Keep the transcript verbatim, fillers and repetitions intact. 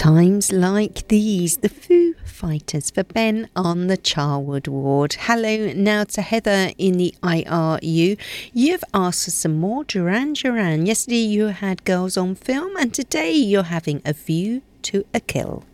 Times like these, the Foo Fighters for Ben on the Charwood ward. Hello now to Heather in the I R U. You've asked for some more Duran Duran. Yesterday you had Girls on Film, and today you're having A View to a Kill.